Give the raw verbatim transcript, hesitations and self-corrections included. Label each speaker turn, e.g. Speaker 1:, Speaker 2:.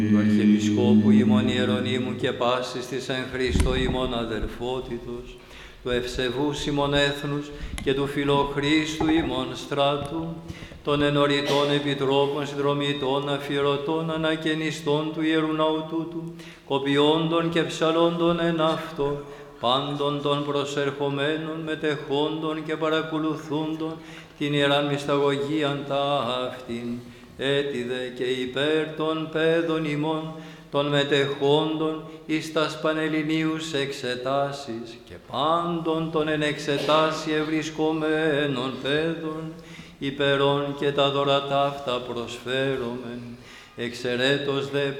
Speaker 1: του Αρχιεπισκόπου ημών Ιερονύμου και πάσης της εν Χριστώ ημών αδελφότητος, του ευσεβούς ημών έθνους και του φιλοχρίστου ημών στράτου, των ενωριτών επιτρόπων, συνδρομητών, αφιερωτών, ανακαινιστών του Ιερού Ναού τούτου, κοπιόντων και ψαλόντων εν αυτό, πάντων των προσερχομένων, μετεχόντων και παρακολουθούντων την Ιεράν Μυσταγωγίαν τα αυτήν, έτιδε και υπέρ των παιδών ημών, των μετεχόντων εις τας πανελληνίους εξετάσεις και πάντων των εν εξετάσει ευρισκομένων παιδών, υπερών και τα δωρά ταύτα προσφέρομεν, εξαιρέτως δε